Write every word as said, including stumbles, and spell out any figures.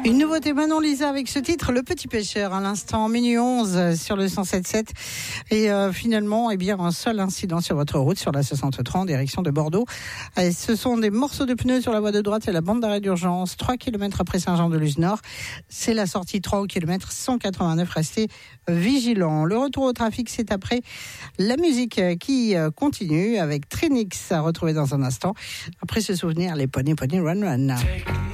Une nouveauté, Manon Lisa avec ce titre, Le Petit Pêcheur, à l'instant, minuit onze sur le cent sept sept. Et euh, finalement, eh bien, un seul incident sur votre route, sur la soixante-trois en direction de Bordeaux. Et ce sont des morceaux de pneus sur la voie de droite et la bande d'arrêt d'urgence, trois kilomètres après Saint-Jean-de-Luz-Nord. C'est la sortie trois au kilomètre cent quatre-vingt-neuf. Restez vigilants. Le retour au trafic, c'est après la musique qui continue avec Trinix à retrouver dans un instant. Après se souvenir, les Pony Pony Run Run.